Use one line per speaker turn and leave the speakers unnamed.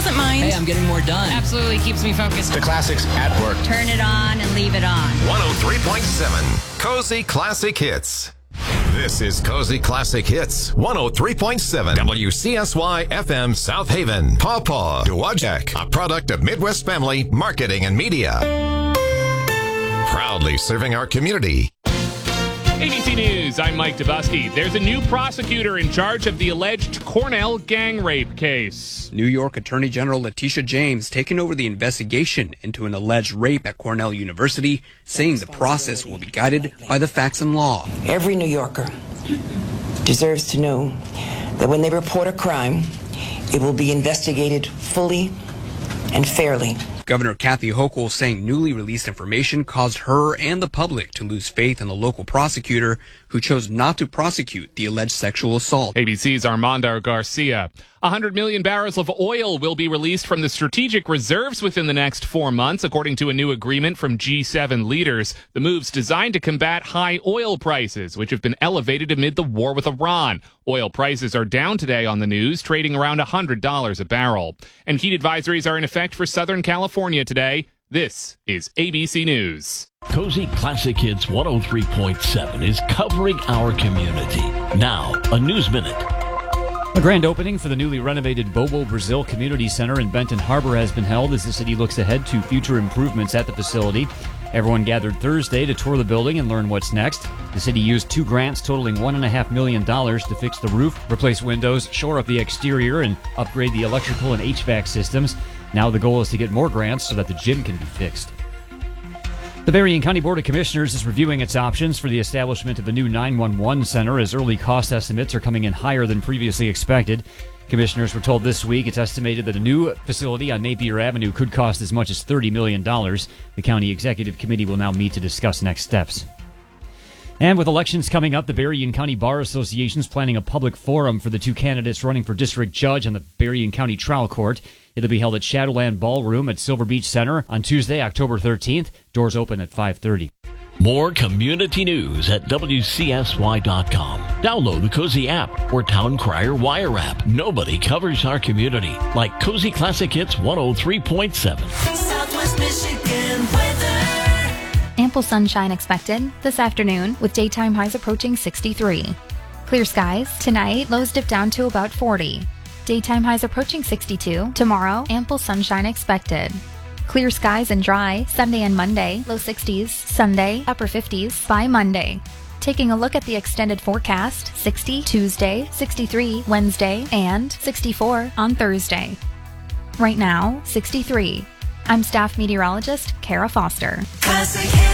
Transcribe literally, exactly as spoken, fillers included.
doesn't mind.
Hey, I'm getting more done.
Absolutely keeps me focused.
The classics at work.
Turn it on and leave it on.
one oh three point seven Cozy Classic Hits. This is Cozy Classic Hits, one oh three point seven W C S Y F M South Haven. Paw Paw, Dowagiac, a product of Midwest Family Marketing and Media. Proudly serving our community.
A B C News, I'm Mike Dubusky. There's a new prosecutor in charge of the alleged Cornell gang rape case.
New York Attorney General Letitia James taking over the investigation into an alleged rape at Cornell University, saying the process will be guided by the facts and law.
Every New Yorker deserves to know that when they report a crime, it will be investigated fully and fairly.
Governor Kathy Hochul saying newly released information caused her and the public to lose faith in the local prosecutor who chose not to prosecute the alleged sexual assault.
A B C's Armando Garcia. one hundred million barrels of oil will be released from the strategic reserves within the next four months, according to a new agreement from G seven leaders. The move's designed to combat high oil prices, which have been elevated amid the war with Iran. Oil prices are down today on the news, trading around one hundred dollars a barrel. And heat advisories are in effect for Southern California today. This is A B C News.
Cozy Classic Hits one oh three point seven is covering our community. Now, a News Minute.
A grand opening for the newly renovated Bobo Brazil Community Center in Benton Harbor has been held as the city looks ahead to future improvements at the facility. Everyone gathered Thursday to tour the building and learn what's next. The city used two grants totaling one point five million dollars to fix the roof, replace windows, shore up the exterior, and upgrade the electrical and H V A C systems. Now the goal is to get more grants so that the gym can be fixed. The Berrien County Board of Commissioners is reviewing its options for the establishment of a new nine one one center as early cost estimates are coming in higher than previously expected. Commissioners were told this week it's estimated that a new facility on Napier Avenue could cost as much as thirty million dollars. The County Executive Committee will now meet to discuss next steps. And with elections coming up, the Berrien County Bar Association is planning a public forum for the two candidates running for district judge on the Berrien County Trial Court. It'll be held at Shadowland Ballroom at Silver Beach Center on Tuesday, October thirteenth. Doors open at five thirty.
More community news at W C S Y dot com. Download the Cozy app or Town Crier Wire app. Nobody covers our community like Cozy Classic Hits one oh three point seven.
Southwest Michigan weather.
Ample sunshine expected this afternoon with daytime highs approaching sixty-three. Clear skies. Tonight, lows dip down to about forty. Daytime highs approaching sixty-two. Tomorrow, ample sunshine expected. Clear skies and dry Sunday and Monday, low sixties. Sunday, upper fifties by Monday. Taking a look at the extended forecast, sixty Tuesday, sixty-three Wednesday, and sixty-four on Thursday. Right now, sixty-three. I'm staff meteorologist Kara Foster.
Classic